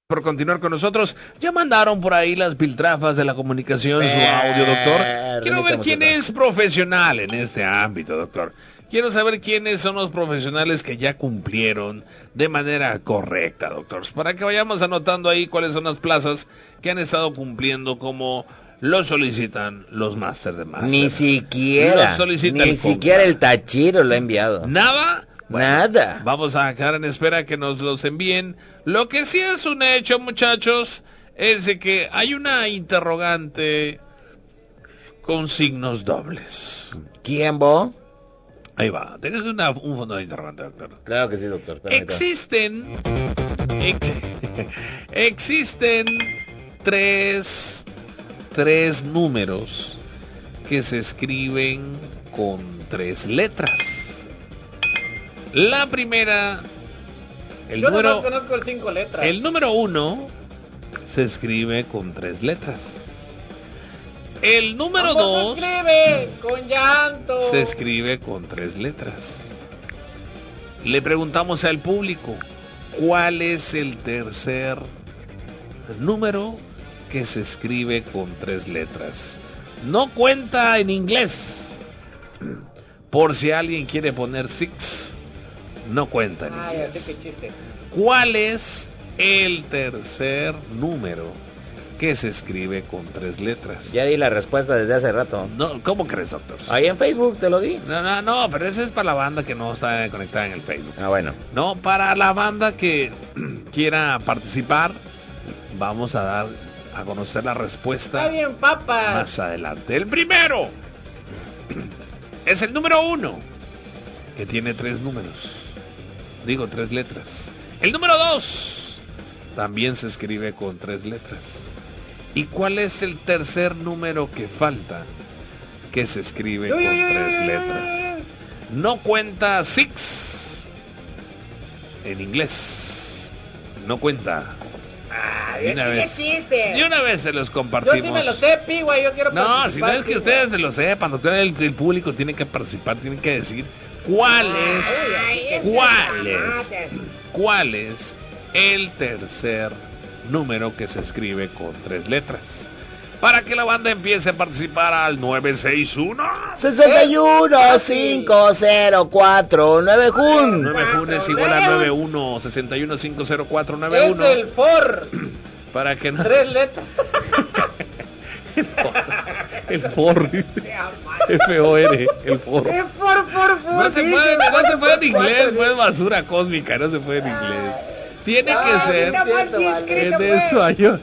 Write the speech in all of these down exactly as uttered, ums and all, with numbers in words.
Por continuar con nosotros. Ya mandaron por ahí las piltrafas de la comunicación su audio, doctor. Quiero ver quién es profesional en este ámbito, doctor. Quiero saber quiénes son los profesionales que ya cumplieron de manera correcta, doctor. Para que vayamos anotando ahí cuáles son las plazas que han estado cumpliendo como lo solicitan los máster de máster. Ni siquiera, ni el siquiera el Tachiro lo ha enviado. ¿Nada? Bueno, nada. Vamos a quedar en espera que nos los envíen. Lo que sí es un hecho, muchachos, es de que hay una interrogante con signos dobles. ¿Quién, vos? Ahí va. ¿Tienes una, un fondo de interrogante, doctor? Claro que sí, doctor. Permítame. Existen... Ex, existen tres... Tres números que se escriben con tres letras. La primera, el Yo número, no conozco el cinco letras. El número uno se escribe con tres letras. El número dos se escribe con llanto. Se escribe con tres letras. Le preguntamos al público, ¿cuál es el tercer número que se escribe con tres letras? No cuenta en inglés. Por si alguien quiere poner six. No cuenta en Ay, inglés. así que chiste. ¿Cuál es el tercer número que se escribe con tres letras? Ya di la respuesta desde hace rato. No, ¿cómo crees, doctor? Ahí en Facebook te lo di. No, no, no, pero ese es para la banda que no está conectada en el Facebook. Ah, bueno. No, para la banda que quiera participar, vamos a dar a conocer la respuesta. Está bien, papá. Más adelante. El primero es el número uno, que tiene tres números. Digo, tres letras. El número dos también se escribe con tres letras. ¿Y cuál es el tercer número que falta que se escribe con tres letras? No cuenta six en inglés. No cuenta. Ay, de una ese vez, existe. de una vez se los compartimos. Yo sí me lo sé, Pigua, yo quiero No, participar, si no es que Pigua. ustedes se lo sepan, doctor, el, el público tiene que participar, tiene que decir cuál es, Ay, cuál esa es, mamada. cuál es el tercer número que se escribe con tres letras. Para que la banda empiece a participar al nueve seis uno sesenta y uno, cinco cero cuatro, nueve Jun. nueve Jun es igual a nueve uno, sesenta y uno, cinco cero cuatro, nueve uno. Es el for. Para que no... Tres letras. El for. F O R, el for. Es for, for, for. No se dice, puede, no se puede en inglés, cuatro, pues basura cósmica, no se puede en inglés. Tiene Ah, que sí ser está mal en escrito, pues. español.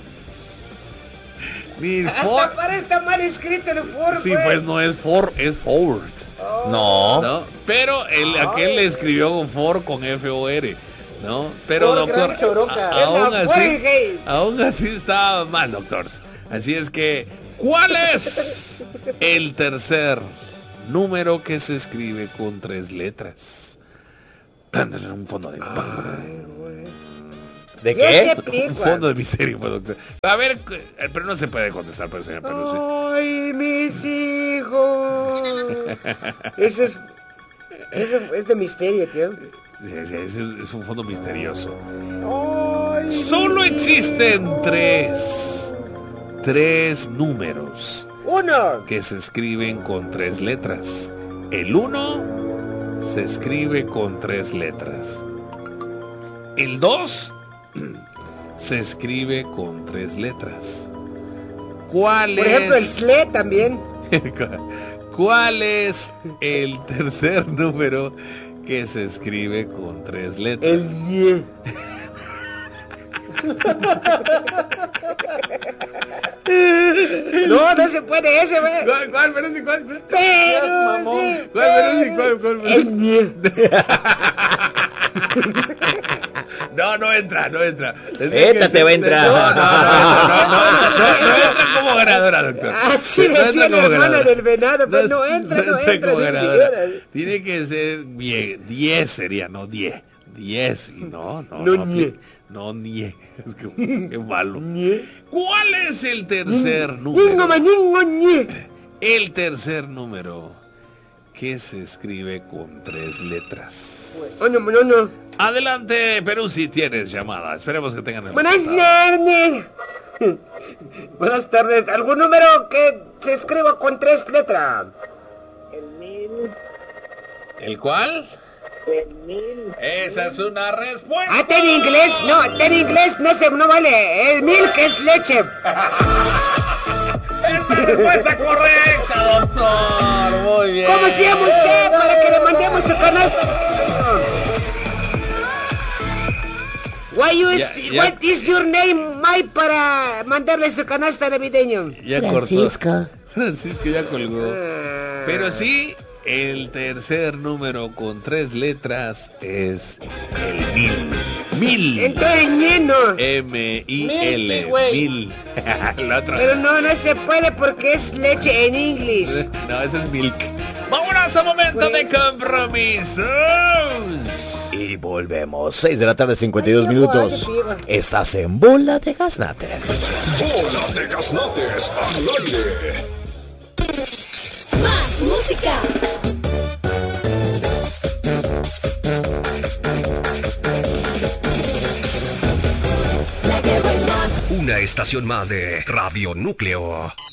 Ni for. Hasta para está mal escrito el for, Sí, güey. pues no es for, es forward. Oh. No. ¿No? Pero el, Ay. aquel le escribió con for con F O R, ¿no? Pero For, doctor, gran choroca. a- aún Es la así, Forengate. aún así está mal, doctor. Así es que, ¿cuál es el tercer número que se escribe con tres letras? Un fondo de... ¿De Ese qué? Pigua. Un fondo de misterio, pues, doctor. A ver, eh, pero no se puede contestar, pues, señor Pelusi. Ay, mis hijos. Ese es... Ese es de misterio, tío. Sí, sí, ese es, es un fondo misterioso. Ay, Solo mis existen hijos. tres, tres números Uno. que se escriben con tres letras. El uno se escribe con tres letras. El dos se escribe con tres letras. ¿Cuál Por es? ejemplo, el cle también. ¿Cuál es el tercer número que se escribe con tres letras? El nie. No, no se puede ese, güey. ¿Cuál, cuál, pero sí, cuál, cuál? Pero Mamón. sí, ¿Cuál, pero sí, pero- cuál, cuál, cuál? El nie. No, no entra, no entra. Es Esta que te va a se- entrar. No, no, no, no, no, no, no entra como ganadora, doctor. Así No entra decía la como hermana ganadora. del venado, pues no entra, no entra, como dice ganadora. Miguel. Tiene que ser diez sería, no diez. diez y no, no, No, no. nie. No, nie. Es que qué malo. Nie. ¿Cuál es el tercer Ñingo, número? mañingo, ñe. El tercer número que se escribe con tres letras. Oh, no, no, no. Adelante, Perú, si tienes llamada. Esperemos que tengan el Buenas resultado. tardes. Buenas tardes. ¿Algún número que se escriba con tres letras? El mil. ¿El cuál? El mil. Esa es una respuesta. Ah, está en inglés. No, está en inglés. No se, no vale. El milk es leche. Es la respuesta correcta, doctor. Muy bien. ¿Cómo se llama usted para que le mandemos su canasta? Why you is, Ya, ya. What is your name, Mike, para mandarle su canasta navideño? Ya Francisco. cortó. Francisco ya colgó. Ah. Pero sí, el tercer número con tres letras es el mil. Mil. Entonces, lleno. M I L. Milky Way. Mil. La otra. Pero no, no se puede porque es leche en inglés. No, ese es milk. Vámonos a momento de compromisos. Y volvemos. seis de la tarde, cincuenta y dos Ay, qué minutos. guay, piba. Estás en Bola de Gaznates. Bola de Gaznates al aire. Más música. La que buena. Una estación más de Radio Núcleo.